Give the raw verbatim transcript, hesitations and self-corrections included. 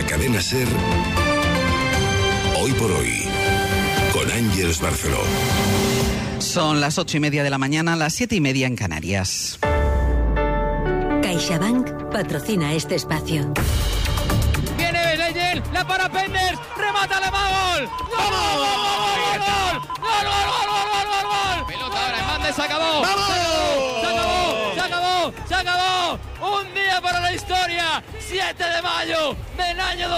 Cadena SER, Hoy por Hoy, con Ángeles Barceló. Son las ocho y media de la mañana, las siete y media en Canarias. CaixaBank patrocina este espacio. Viene Leyel, la para Penders, remata la gol. ¡Gol, gol, gol, gol, gol! ¡Gol, gol, gol, gol, gol, gol! Pelota ahora en banda, se acabó. ¡Vamos! Se acabó, se acabó, se acabó. Un día para la historia, siete de mayo del año dos mil.